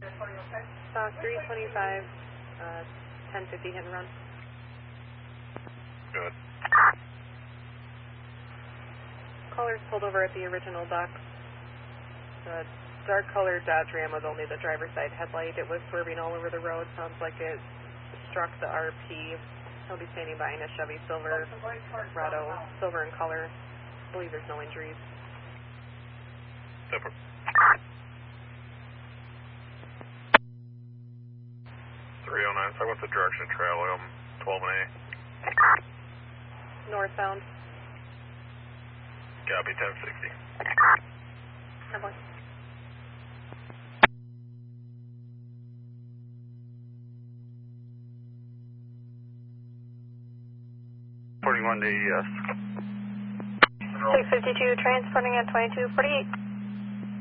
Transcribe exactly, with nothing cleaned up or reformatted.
Stock three twenty-five, uh, ten fifty hit and run. Good. Caller's pulled over at the original dock. The dark colored Dodge Ram was only the driver's side headlight. It was swerving all over the road. Sounds like it struck the R P. He'll be standing by in a Chevy Silverado, silver in color. I believe there's no injuries. Super. three oh nine, so what's the direction of travel? I'm twelve and A. Northbound. Copy, ten sixty. Airborne. forty-one to E S. six fifty-two transporting at twenty-two forty-eight.